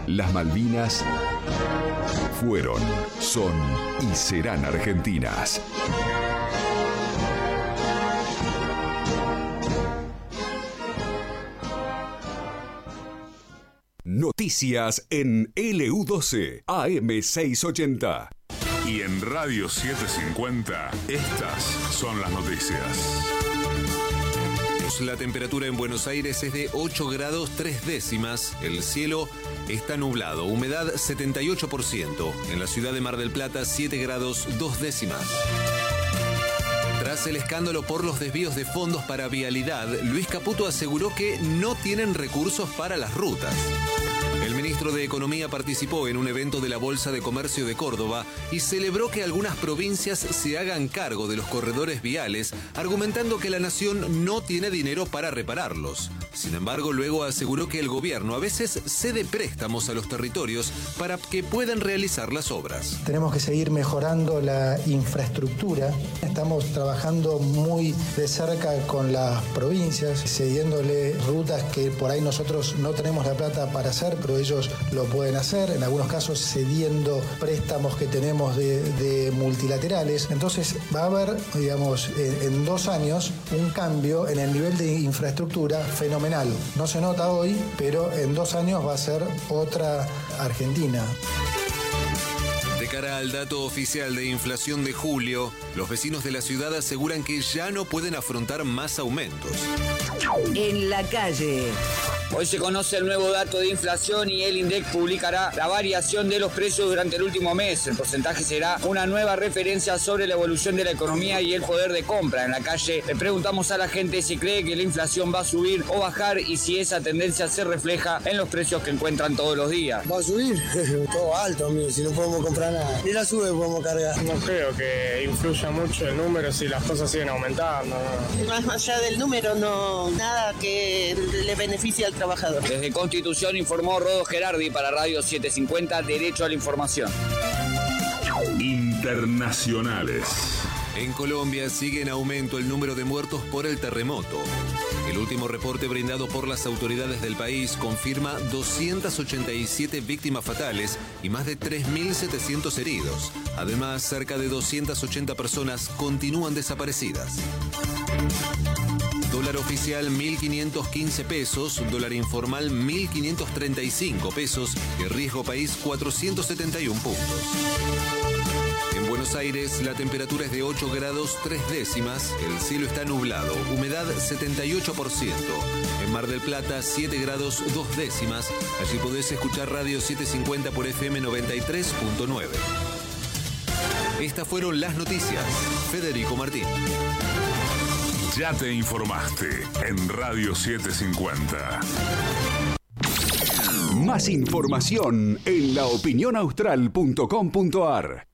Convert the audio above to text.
Las Malvinas fueron, son y serán argentinas. Noticias en LU12 AM680. Y en Radio 750, estas son las noticias. La temperatura en Buenos Aires es de 8 grados 3 décimas. El cielo está nublado. Humedad 78%. En la ciudad de Mar del Plata 7 grados 2 décimas. Tras el escándalo por los desvíos de fondos para vialidad, Luis Caputo aseguró que no tienen recursos para las rutas. El ministro de Economía participó en un evento de la Bolsa de Comercio de Córdoba y celebró que algunas provincias se hagan cargo de los corredores viales, argumentando que la nación no tiene dinero para repararlos. Sin embargo, luego aseguró que el gobierno a veces cede préstamos a los territorios para que puedan realizar las obras. Tenemos que seguir mejorando la infraestructura. Estamos trabajando muy de cerca con las provincias, cediéndole rutas que por ahí nosotros no tenemos la plata para hacer, pero ellos lo pueden hacer, en algunos casos cediendo préstamos que tenemos de multilaterales. Entonces va a haber, digamos, en 2 años un cambio en el nivel de infraestructura fenomenal. No se nota hoy, pero en 2 años va a ser otra Argentina. De cara al dato oficial de inflación de julio, los vecinos de la ciudad aseguran que ya no pueden afrontar más aumentos. En la calle. Hoy se conoce el nuevo dato de inflación y el INDEC publicará la variación de los precios durante el último mes. El porcentaje será una nueva referencia sobre la evolución de la economía y el poder de compra. En la calle le preguntamos a la gente si cree que la inflación va a subir o bajar y si esa tendencia se refleja en los precios que encuentran todos los días. ¿Va a subir? Todo alto, amigo, si no podemos comprar nada. Ni la sube podemos cargar. No creo que influya mucho el número si las cosas siguen aumentando. Más allá del número, no nada que le beneficie al trabajador. Desde Constitución informó Rodo Gerardi para Radio 750, Derecho a la Información. Internacionales. En Colombia sigue en aumento el número de muertos por el terremoto. El último reporte brindado por las autoridades del país confirma 287 víctimas fatales y más de 3.700 heridos. Además, cerca de 280 personas continúan desaparecidas. Dólar oficial 1.515 pesos, dólar informal 1.535 pesos y riesgo país 471 puntos. En Buenos Aires la temperatura es de 8 grados 3 décimas, el cielo está nublado, humedad 78%. En Mar del Plata 7 grados 2 décimas, allí podés escuchar Radio 750 por FM 93.9. Estas fueron las noticias. Federico Martín. Ya te informaste en Radio 750. Más información en laopinionaustral.com.ar.